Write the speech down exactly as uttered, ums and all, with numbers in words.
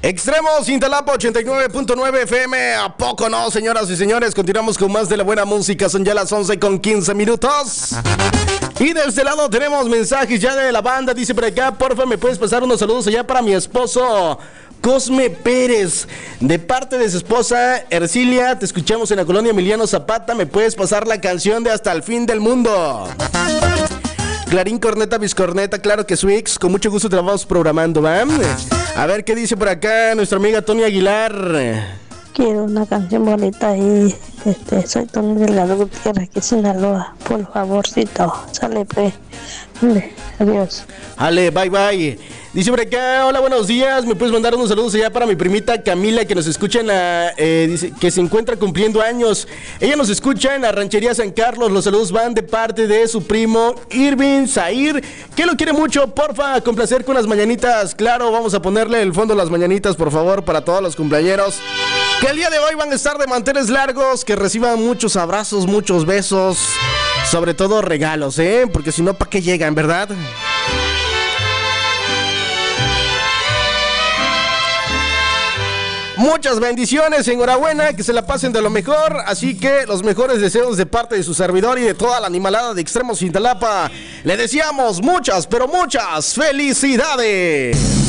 Extremos Cintalapa ochenta y nueve punto nueve F M. ¿A poco no, señoras y señores? Continuamos con más de la buena música. Son ya las once con quince minutos. Y de este lado tenemos mensajes ya de la banda. Dice por acá, porfa, ¿me puedes pasar unos saludos allá para mi esposo Cosme Pérez? De parte de su esposa Ercilia, te escuchamos en la colonia Emiliano Zapata. ¿Me puedes pasar la canción de Hasta el Fin del Mundo? Clarín, corneta, biscorneta, claro que Swix. Con mucho gusto te la vamos programando, ¿va? A ver qué dice por acá nuestra amiga Tony Aguilar. Quiero una canción bonita y este, soy Tony Delgado Gutiérrez, que es Sinaloa. Por favorcito, sale pues. Dale, adiós. Ale, bye bye. Dice por acá, hola, buenos días. ¿Me puedes mandar unos saludos allá para mi primita Camila, que nos escucha en la, eh, dice que se encuentra cumpliendo años? Ella nos escucha en la ranchería San Carlos. Los saludos van de parte de su primo Irving Zair, que lo quiere mucho. Porfa, complacer con las mañanitas. Claro, vamos a ponerle el fondo las mañanitas, por favor, para todos los cumpleañeros, que el día de hoy van a estar de manteles largos, que reciban muchos abrazos, muchos besos, sobre todo regalos, ¿eh? Porque si no, ¿para qué llegan, verdad? Muchas bendiciones, enhorabuena, que se la pasen de lo mejor. Así que los mejores deseos de parte de su servidor y de toda la animalada de Extremos Cintalapa. Le deseamos muchas, pero muchas felicidades.